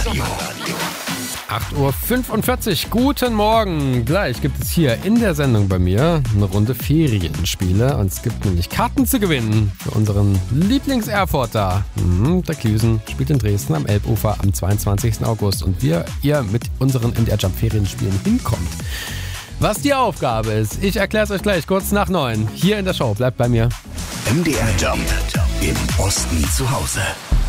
8:45 Uhr, guten Morgen. Gleich gibt es hier in der Sendung bei mir eine Runde Ferienspiele. Und es gibt nämlich Karten zu gewinnen für unseren Lieblings-Erfurter. Der Klüsen spielt in Dresden am Elbufer am 22. August. Und wie ihr mit unseren MDR Jump Ferienspielen hinkommt. Was die Aufgabe ist, ich erkläre es euch gleich kurz nach 9. Hier in der Show, bleibt bei mir. MDR Jump im Osten zu Hause.